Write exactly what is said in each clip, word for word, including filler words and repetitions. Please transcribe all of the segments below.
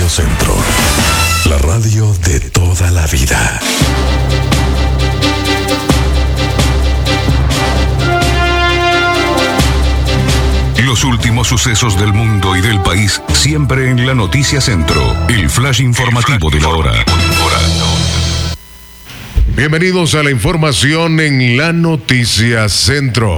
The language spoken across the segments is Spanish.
Radio Centro, la radio de toda la vida. Los últimos sucesos del mundo y del país, siempre en la Noticia Centro, el flash informativo de la hora. Bienvenidos a la información en la Noticia Centro.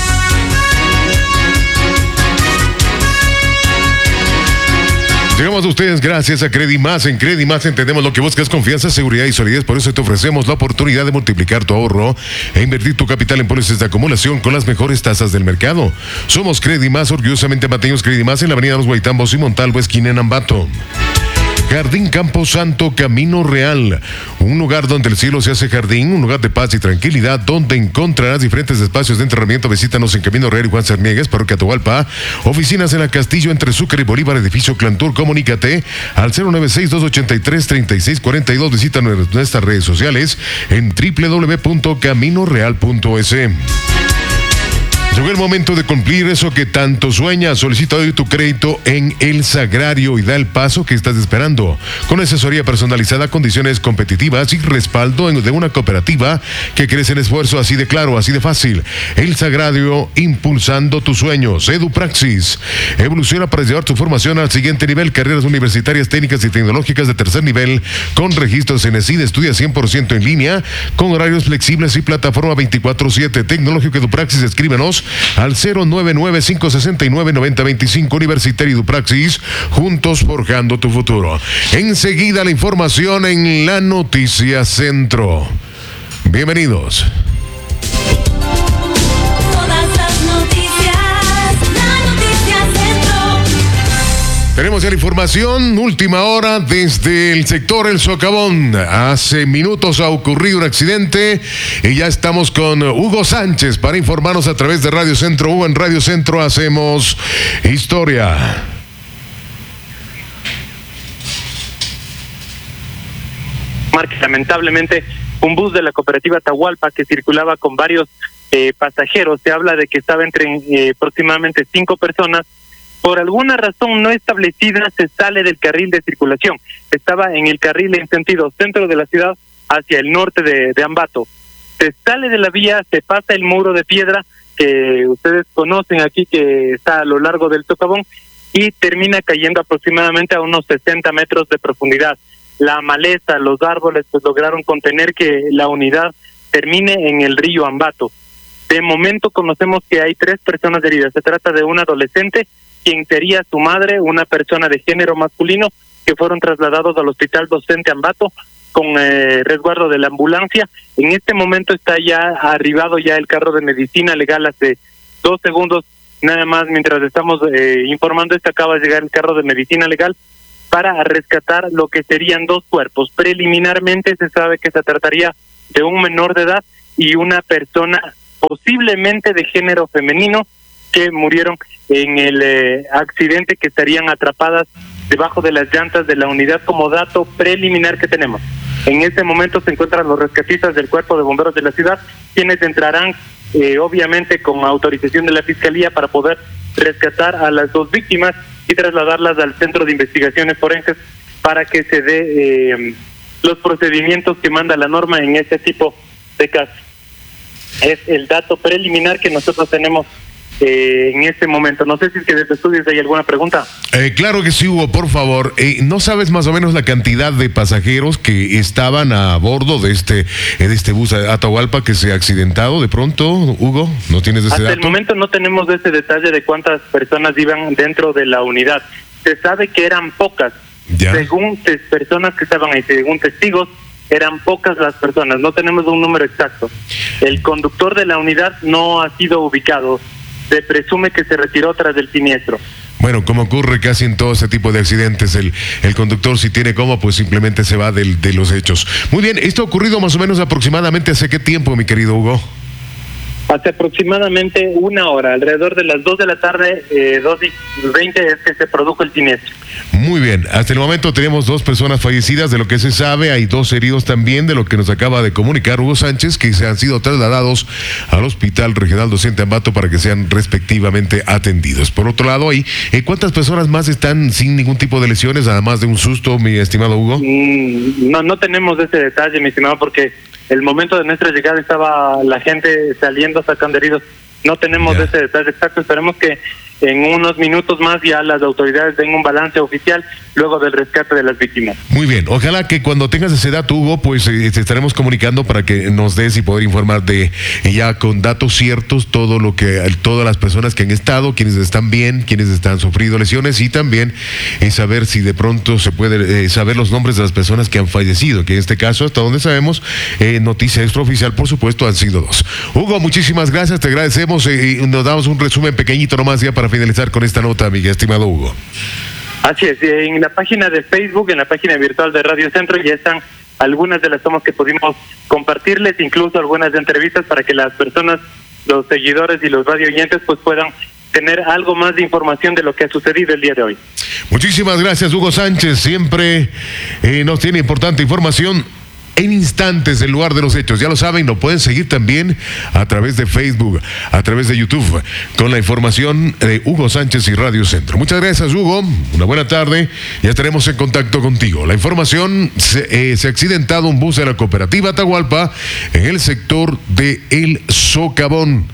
Llegamos a ustedes gracias a Credimás. En Credimás entendemos lo que buscas: confianza, seguridad y solidez. Por eso te ofrecemos la oportunidad de multiplicar tu ahorro e invertir tu capital en pólizas de acumulación con las mejores tasas del mercado. Somos Credimás, orgullosamente ambateños. Credimás en la avenida Los Guaitambos y Montalvo, esquina en Ambato. Jardín Campo Santo, Camino Real, un lugar donde el cielo se hace jardín, un lugar de paz y tranquilidad, donde encontrarás diferentes espacios de entrenamiento. Visítanos en Camino Real y Juan Cerniegues, Parroquia Atahualpa, oficinas en la Castillo, entre Zúcar y Bolívar, edificio Clantur. Comunícate al cero nueve seis, dos ocho tres, tres seis cuatro dos. Visita nuestras redes sociales en doble u doble u doble u punto camino real punto es. Llegó el momento de cumplir eso que tanto sueñas. Solicita hoy tu crédito en El Sagrario y da el paso que estás esperando. Con asesoría personalizada, condiciones competitivas y respaldo de una cooperativa que crece en esfuerzo, así de claro, así de fácil. El Sagrario, impulsando tus sueños. EduPraxis evoluciona para llevar tu formación al siguiente nivel. Carreras universitarias, técnicas y tecnológicas de tercer nivel con registros en ESID. Estudia cien por ciento en línea con horarios flexibles y plataforma veinticuatro siete. Tecnológico EduPraxis, escríbenos al cero nueve nueve, cinco seis nueve, nueve cero dos cinco. Universitario EduPraxis, juntos forjando tu futuro. Enseguida la información en la Noticia Centro. Bienvenidos. Tenemos ya la información, última hora desde el sector El Socavón. Hace minutos ha ocurrido un accidente y ya estamos con Hugo Sánchez para informarnos a través de Radio Centro. Hugo, en Radio Centro hacemos historia. Marque, lamentablemente, un bus de la cooperativa Atahualpa que circulaba con varios eh, pasajeros, se habla de que estaba entre eh, aproximadamente cinco personas. Por alguna razón no establecida, se sale del carril de circulación. Estaba en el carril en sentido centro de la ciudad hacia el norte de, de Ambato. Se sale de la vía, se pasa el muro de piedra que ustedes conocen aquí, que está a lo largo del socavón, y termina cayendo aproximadamente a unos sesenta metros de profundidad. La maleza, los árboles, pues lograron contener que la unidad termine en el río Ambato. De momento conocemos que hay tres personas heridas. Se trata de un adolescente, quien sería su madre, una persona de género masculino, que fueron trasladados al Hospital Docente Ambato con eh, resguardo de la ambulancia. En este momento está ya arribado ya el carro de medicina legal. Hace dos segundos nada más, mientras estamos eh, informando esto, acaba de llegar el carro de medicina legal para rescatar lo que serían dos cuerpos. Preliminarmente se sabe que se trataría de un menor de edad y una persona posiblemente de género femenino, que murieron en el eh, accidente, que estarían atrapadas debajo de las llantas de la unidad, como dato preliminar que tenemos. En este momento se encuentran los rescatistas del Cuerpo de Bomberos de la ciudad, quienes entrarán eh, obviamente con autorización de la Fiscalía para poder rescatar a las dos víctimas y trasladarlas al Centro de Investigaciones Forenses para que se dé eh, los procedimientos que manda la norma en este tipo de casos. Es el dato preliminar que nosotros tenemos Eh, en este momento. No sé si es que desde estudios hay alguna pregunta. Eh, claro que sí, Hugo, por favor. Eh, ¿No sabes más o menos la cantidad de pasajeros que estaban a bordo de este eh, de este bus Atahualpa que se ha accidentado de pronto, Hugo? ¿No tienes ese Hasta dato? el momento no tenemos ese detalle de cuántas personas iban dentro de la unidad. Se sabe que eran pocas. Ya. Según tes- personas que estaban ahí, según testigos, eran pocas las personas. No tenemos un número exacto. El conductor de la unidad no ha sido ubicado. Se presume que se retiró tras del siniestro. Bueno, como ocurre casi en todo este tipo de accidentes, el, el conductor, si tiene coma, pues simplemente se va del, de los hechos. Muy bien, ¿esto ha ocurrido más o menos aproximadamente hace qué tiempo, mi querido Hugo? Hace aproximadamente una hora, alrededor de las dos de la tarde, eh, dos y veinte, es que se produjo el siniestro. Muy bien, hasta el momento tenemos dos personas fallecidas, de lo que se sabe, hay dos heridos también, de lo que nos acaba de comunicar Hugo Sánchez, que se han sido trasladados al Hospital Regional Docente Ambato para que sean respectivamente atendidos. Por otro lado, ahí, ¿cuántas personas más están sin ningún tipo de lesiones, además de un susto, mi estimado Hugo? Mm, no, no tenemos ese detalle, mi estimado, porque el momento de nuestra llegada estaba la gente saliendo, sacando heridos. No tenemos ya ese detalle exacto. Esperemos que en unos minutos más ya las autoridades den un balance oficial luego del rescate de las víctimas. Muy bien, ojalá que cuando tengas ese dato, Hugo, pues eh, te estaremos comunicando para que nos des y poder informar de eh, ya con datos ciertos todo lo que, todas las personas que han estado, quienes están bien, quienes están sufriendo lesiones, y también eh, saber si de pronto se puede eh, saber los nombres de las personas que han fallecido, que en este caso, hasta donde sabemos, eh, noticia extraoficial, por supuesto, han sido dos. Hugo, muchísimas gracias, te agradecemos eh, y nos damos un resumen pequeñito nomás ya para finalizar con esta nota, mi estimado Hugo. Así es, en la página de Facebook, en la página virtual de Radio Centro, ya están algunas de las tomas que pudimos compartirles, incluso algunas entrevistas para que las personas, los seguidores y los radio oyentes pues puedan tener algo más de información de lo que ha sucedido el día de hoy. Muchísimas gracias, Hugo Sánchez, siempre eh, nos tiene importante información en instantes del lugar de los hechos. Ya lo saben, lo pueden seguir también a través de Facebook, a través de YouTube, con la información de Hugo Sánchez y Radio Centro. Muchas gracias, Hugo, una buena tarde, ya estaremos en contacto contigo. La información, se, eh, se ha accidentado un bus de la cooperativa Atahualpa en el sector de El Socavón.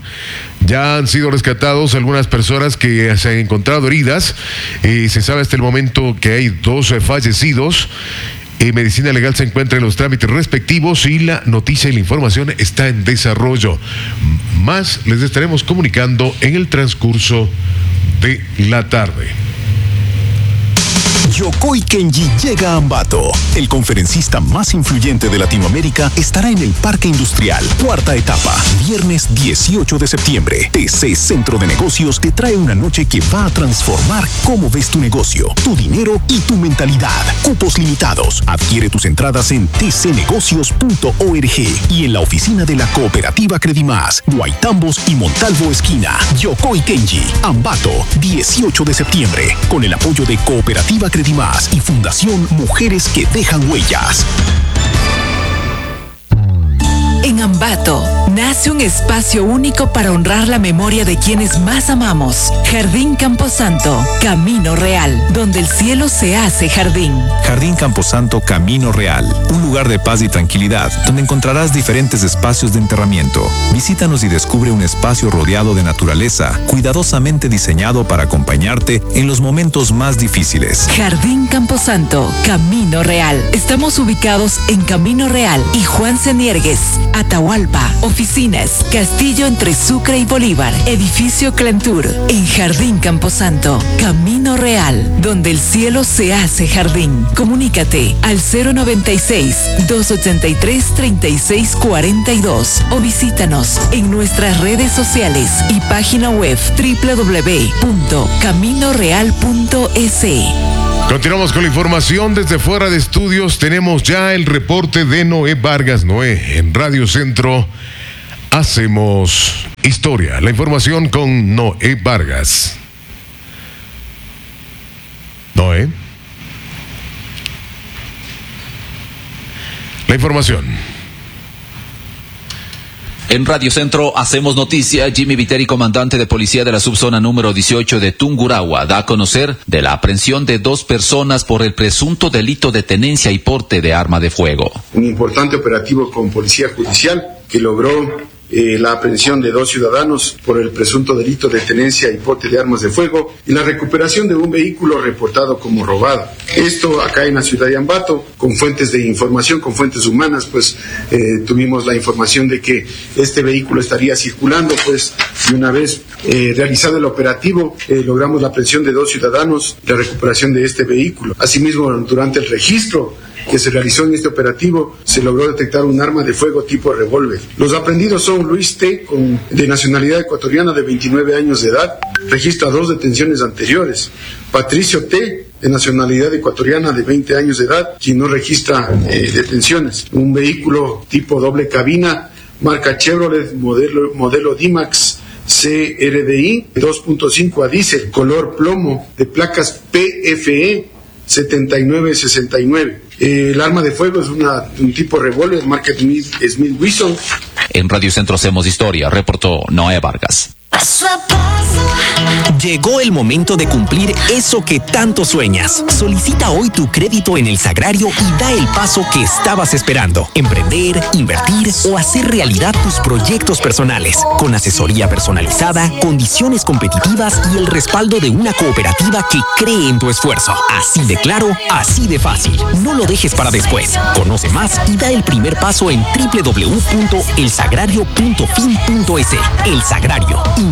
Ya han sido rescatados algunas personas que se han encontrado heridas, eh, se sabe hasta el momento que hay dos eh, fallecidos. Eh, Medicina Legal se encuentra en los trámites respectivos y la noticia y la información está en desarrollo. Más les estaremos comunicando en el transcurso de la tarde. Yokoi Kenji llega a Ambato. El conferencista más influyente de Latinoamérica estará en el Parque Industrial. Cuarta etapa, viernes dieciocho de septiembre. T C Centro de Negocios te trae una noche que va a transformar cómo ves tu negocio, tu dinero y tu mentalidad. Cupos limitados. Adquiere tus entradas en t c negocios punto org y en la oficina de la Cooperativa Credimás, Guaitambos y Montalvo Esquina. Yokoi Kenji, Ambato, dieciocho de septiembre, con el apoyo de Cooperativa Credimás y Fundación Mujeres que Dejan Huellas. En Ambato nace un espacio único para honrar la memoria de quienes más amamos. Jardín Camposanto, Camino Real, donde el cielo se hace jardín. Jardín Camposanto, Camino Real, un lugar de paz y tranquilidad, donde encontrarás diferentes espacios de enterramiento. Visítanos y descubre un espacio rodeado de naturaleza, cuidadosamente diseñado para acompañarte en los momentos más difíciles. Jardín Camposanto, Camino Real. Estamos ubicados en Camino Real y Juan Seniergues, Atahualpa. Oficinas, Castillo entre Sucre y Bolívar. Edificio Clentur. En Jardín Camposanto, Camino Real, donde el cielo se hace jardín. Comunícate al cero noventa y seis, dos ochenta y tres, treinta y seis cuarenta y dos o visítanos en nuestras redes sociales y página web doble u doble u doble u punto camino real punto es. Continuamos con la información desde fuera de estudios. Tenemos ya el reporte de Noé Vargas. Noé, en Radio Centro hacemos historia. La información con Noé Vargas. Noé. La información. En Radio Centro hacemos noticia. Jimmy Viteri, comandante de policía de la subzona número dieciocho de Tungurahua, da a conocer de la aprehensión de dos personas por el presunto delito de tenencia y porte de arma de fuego. Un importante operativo con policía judicial que logró Eh, la aprehensión de dos ciudadanos por el presunto delito de tenencia y porte de armas de fuego y la recuperación de un vehículo reportado como robado. Esto acá en la ciudad de Ambato, con fuentes de información, con fuentes humanas, pues eh, tuvimos la información de que este vehículo estaría circulando, pues y una vez eh, realizado el operativo, eh, logramos la aprehensión de dos ciudadanos, la recuperación de este vehículo. Asimismo, durante el registro que se realizó en este operativo, se logró detectar un arma de fuego tipo revólver. Los aprendidos son Luis T., con, de nacionalidad ecuatoriana, de veintinueve años de edad, registra dos detenciones anteriores. Patricio T., de nacionalidad ecuatoriana, de veinte años de edad, quien no registra eh, detenciones. Un vehículo tipo doble cabina, marca Chevrolet, modelo, modelo D-Max C R D I dos punto cinco a diésel, color plomo, de placas P F E setenta y nueve sesenta y nueve. Eh, el arma de fuego es una, un tipo revólver, marca Smith, Smith Wesson. En Radio Centro Hacemos Historia, reportó Noé Vargas. Paso a paso. Llegó el momento de cumplir eso que tanto sueñas. Solicita hoy tu crédito en El Sagrario y da el paso que estabas esperando. Emprender, invertir o hacer realidad tus proyectos personales. Con asesoría personalizada, condiciones competitivas y el respaldo de una cooperativa que cree en tu esfuerzo. Así de claro, así de fácil. No lo dejes para después. Conoce más y da el primer paso en doble u doble u doble u punto el sagrario punto fin punto es. El Sagrario.